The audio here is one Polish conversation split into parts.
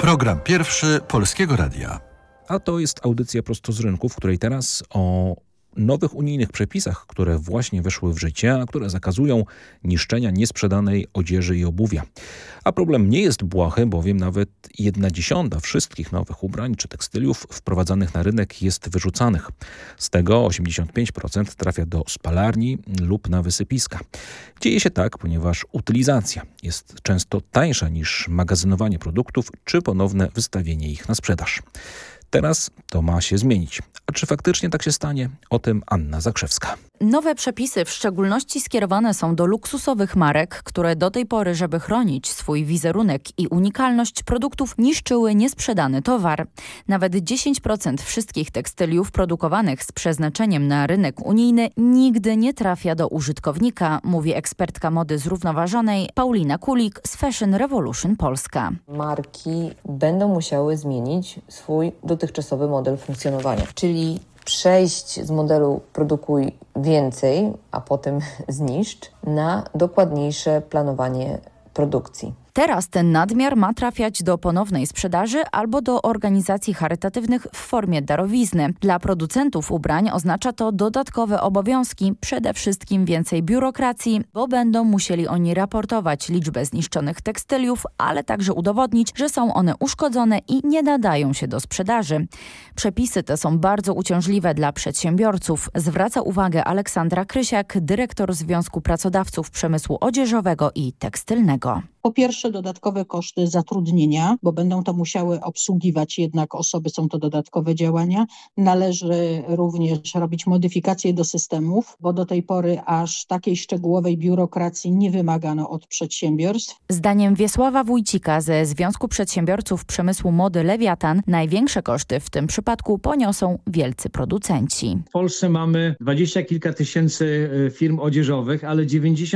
Program pierwszy Polskiego Radia. A to jest audycja prosto z rynku, w której teraz o nowych unijnych przepisach, które właśnie weszły w życie, a które zakazują niszczenia niesprzedanej odzieży i obuwia. A problem nie jest błahy, bowiem nawet 1/10 wszystkich nowych ubrań czy tekstyliów wprowadzanych na rynek jest wyrzucanych. Z tego 85% trafia do spalarni lub na wysypiska. Dzieje się tak, ponieważ utylizacja jest często tańsza niż magazynowanie produktów czy ponowne wystawienie ich na sprzedaż. Teraz to ma się zmienić. A czy faktycznie tak się stanie? O tym Anna Zakrzewska. Nowe przepisy w szczególności skierowane są do luksusowych marek, które do tej pory, żeby chronić swój wizerunek i unikalność produktów, niszczyły niesprzedany towar. Nawet 10% wszystkich tekstyliów produkowanych z przeznaczeniem na rynek unijny nigdy nie trafia do użytkownika, mówi ekspertka mody zrównoważonej Paulina Kulik z Fashion Revolution Polska. Marki będą musiały zmienić swój dotychczasowy model funkcjonowania, czyli przejść z modelu produkuj więcej, a potem zniszcz, na dokładniejsze planowanie produkcji. Teraz ten nadmiar ma trafiać do ponownej sprzedaży albo do organizacji charytatywnych w formie darowizny. Dla producentów ubrań oznacza to dodatkowe obowiązki, przede wszystkim więcej biurokracji, bo będą musieli oni raportować liczbę zniszczonych tekstyliów, ale także udowodnić, że są one uszkodzone i nie nadają się do sprzedaży. Przepisy te są bardzo uciążliwe dla przedsiębiorców, zwraca uwagę Aleksandra Krysiak, dyrektor Związku Pracodawców Przemysłu Odzieżowego i Tekstylnego. Po pierwsze dodatkowe koszty zatrudnienia, bo będą to musiały obsługiwać jednak osoby, są to dodatkowe działania. Należy również robić modyfikacje do systemów, bo do tej pory aż takiej szczegółowej biurokracji nie wymagano od przedsiębiorstw. Zdaniem Wiesława Wójcika ze Związku Przedsiębiorców Przemysłu Mody Lewiatan największe koszty w tym przypadku poniosą wielcy producenci. W Polsce mamy 20 kilka tysięcy firm odzieżowych, ale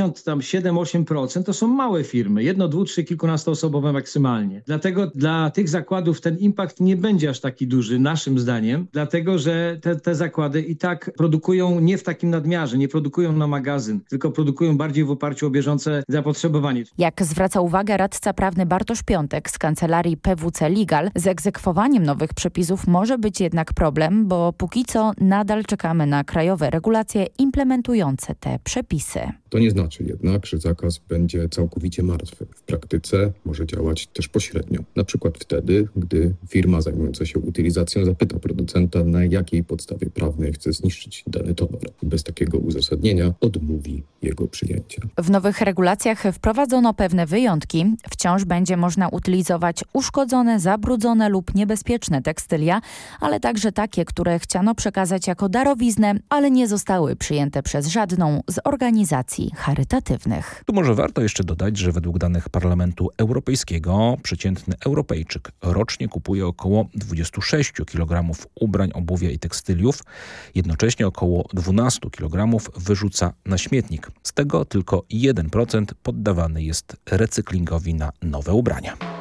97-8% to są małe firmy. 1-, 2-, 3-, kilkunastoosobowe maksymalnie. Dlatego dla tych zakładów ten impact nie będzie aż taki duży, naszym zdaniem, dlatego że te zakłady i tak produkują nie w takim nadmiarze, nie produkują na magazyn, tylko produkują bardziej w oparciu o bieżące zapotrzebowanie. Jak zwraca uwagę radca prawny Bartosz Piątek z kancelarii PwC Legal, z egzekwowaniem nowych przepisów może być jednak problem, bo póki co nadal czekamy na krajowe regulacje implementujące te przepisy. To nie znaczy jednak, że zakaz będzie całkowicie martwy. W praktyce może działać też pośrednio. Na przykład wtedy, gdy firma zajmująca się utylizacją zapyta producenta, na jakiej podstawie prawnej chce zniszczyć dany towar. Bez takiego uzasadnienia odmówi jego przyjęcia. W nowych regulacjach wprowadzono pewne wyjątki. Wciąż będzie można utylizować uszkodzone, zabrudzone lub niebezpieczne tekstylia, ale także takie, które chciano przekazać jako darowiznę, ale nie zostały przyjęte przez żadną z organizacji charytatywnych. Tu może warto jeszcze dodać, że według danych Parlamentu Europejskiego przeciętny Europejczyk rocznie kupuje około 26 kg ubrań, obuwia i tekstyliów. Jednocześnie około 12 kg wyrzuca na śmietnik. Z tego tylko 1% poddawany jest recyklingowi na nowe ubrania.